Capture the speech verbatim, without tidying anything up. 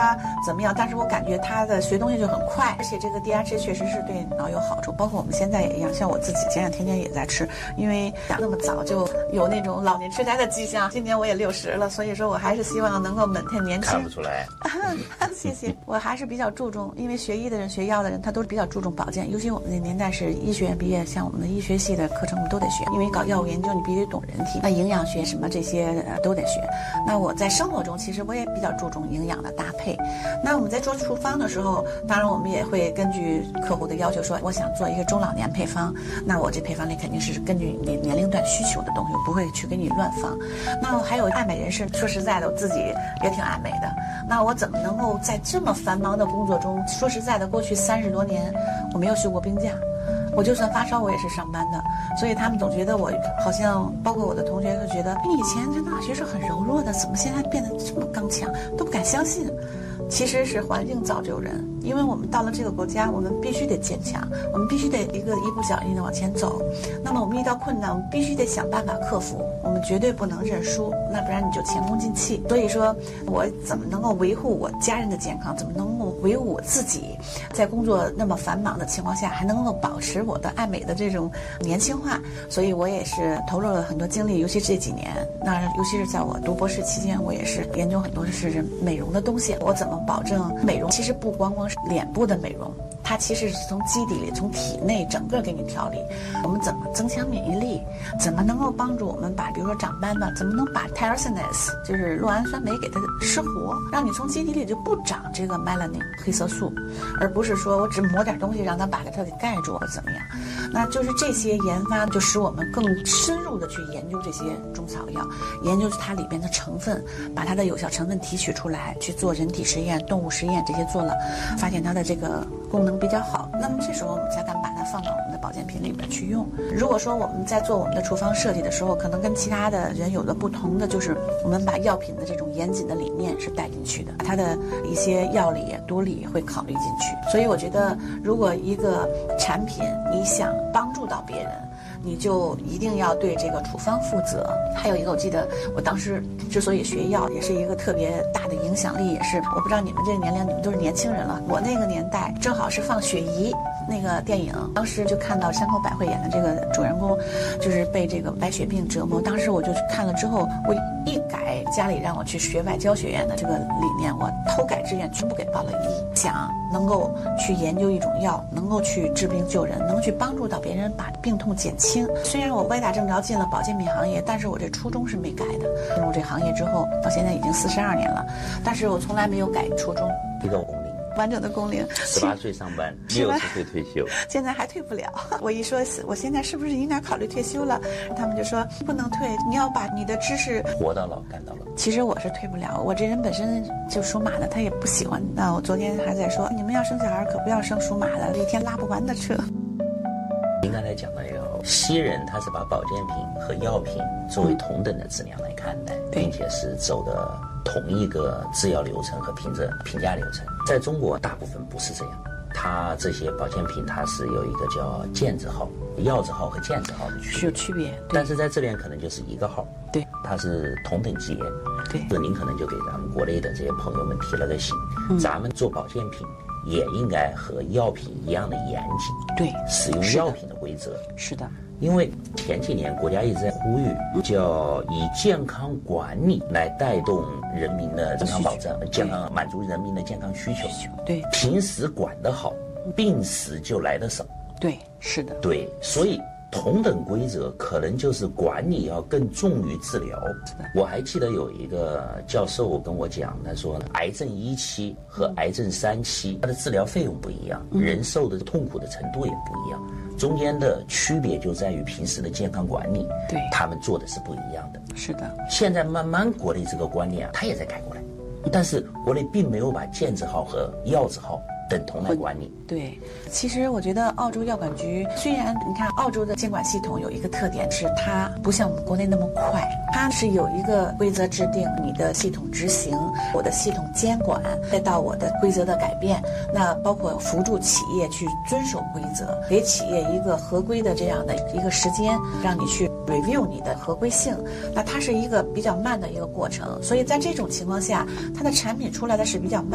他怎么样，但是我感觉他的学东西就很快，而且这个 D H A 确实是对脑有好处，包括我们现在也一样，像我自己前两天天也在吃，因为那么早就有那种老年痴呆的迹象，今年我也六十了，所以说我还是希望能够稳定年轻。 看不出来。 谢谢。我还是比较注重，因为学医的人、学药的人，他都比较注重保健，尤其我们那年代是医学院毕业，像我们的医学系的课程我们都得学，因为搞药物研究你必须懂人体，那营养学什么这些、呃、都得学。那我在生活中其实我也比较注重营养的搭配。那我们在做处方的时候，当然我们也会根据客户的要求说，我想做一个中老年配方，那我这配方里肯定是根据你年龄段需求的东西，我不会去给你乱放。那还有爱美人士，说实在的，我自己也挺爱美的。那我怎么能够在这么繁忙的工作中，说实在的，过去三十多年我没有休过病假，我就算发烧我也是上班的，所以他们总觉得我好像，包括我的同学就觉得你以前在大学是很柔弱的，怎么现在变得这么刚强，都不敢相信。其实是环境造就人，因为我们到了这个国家，我们必须得坚强，我们必须得一个一步脚印的往前走。那么我们遇到困难，我们必须得想办法克服，我们绝对不能认输，那不然你就前功尽弃。所以说我怎么能够维护我家人的健康，怎么能够维护我自己，在工作那么繁忙的情况下，还能够保持我的爱美的这种年轻化。所以我也是投入了很多精力，尤其这几年，那尤其是在我读博士期间，我也是研究很多是美容的东西，我怎么保证美容其实不光光是脸部的美容，它其实是从基底里从体内整个给你调理。我们怎么增强免疫力，怎么能够帮助我们把比如说长斑吧，怎么能把 tyrosinase 就是酪氨酸酶给它失活，让你从基底里就不长这个 melanin 黑色素，而不是说我只抹点东西让它把它给盖住或怎么样。那就是这些研发就使我们更深入的去研究这些中草药，研究它里边的成分，把它的有效成分提取出来，去做人体实验、动物实验，这些做了，发现它的这个功能比较好，那么这时候我们才敢把它放到我们的保健品里边去用。如果说我们在做我们的处方设计的时候，可能跟其他的人有的不同的，就是我们把药品的这种严谨的理念是带进去的，它的一些药理、毒理会考虑进去。所以我觉得，如果一个产品你想帮助到别人，你就一定要对这个处方负责。还有一个，我记得我当时之所以学药，也是一个特别大的影响力，也是我不知道你们这个年龄，你们都是年轻人了。我那个年代正好是放雪姨那个电影，当时就看到山口百惠演的这个主人公，就是被这个白血病折磨。当时我就看了之后，我一改家里让我去学外交学院的这个理念，我偷改志愿全部给报了医，想能够去研究一种药，能够去治病救人，能够去帮助到别人把病痛减轻。虽然我歪打正着进了保健品行业，但是我这初衷是没改的。进入这行业之后，到现在已经四十二年了，但是我从来没有改初衷。 一个工龄， 完整的工龄， 十八岁上班，六十岁退休， 现在还退不了。我一说我现在是不是应该考虑退休了，他们就说不能退，你要把你的知识活到老干到老。 其实我是退不了，我这人本身就属马的，他也不喜欢。那我昨天还在说，你们要生小孩可不要生属马的，一天拉不完的车。 您刚才讲的那个西人，他是把保健品和药品作为同等的质量来看待，并且是走的同一个制药流程和评测评价流程。在中国大部分不是这样，它这些保健品它是有一个叫健字号、药字号和健字号的区别， 是有区别。 但是在这边可能就是一个号， 对， 它是同等级。 对， 这您可能就给咱们国内的这些朋友们提了个醒，嗯、咱们做保健品也应该和药品一样的严谨， 对， 使用药品的规则。 是的， 因为前几年国家一直在呼吁，叫以健康管理来带动人民的健康保障，健康满足人民的健康需求。 对， 平时管得好，病时就来得少。 对，是的， 对，所以同等规则可能就是管理要更重于治疗。我还记得有一个教授跟我讲，他说癌症一期和癌症三期它的治疗费用不一样，嗯、人受的痛苦的程度也不一样，中间的区别就在于平时的健康管理， 对，他们做的是不一样的。 是的， 现在慢慢国内这个观念啊，它也在改过来，但是国内并没有把健字号和药字号等同来管理。 对，其实我觉得澳洲药管局虽然你看澳洲的监管系统有一个特点是它不像我们国内那么快，它是有一个规则制定，你的系统执行，我的系统监管，再到我的规则的改变，那包括辅助企业去遵守规则，给企业一个合规的这样的一个时间，让你去 review 你的合规性，那它是一个比较慢的一个过程，所以在这种情况下，它的产品出来的是比较慢。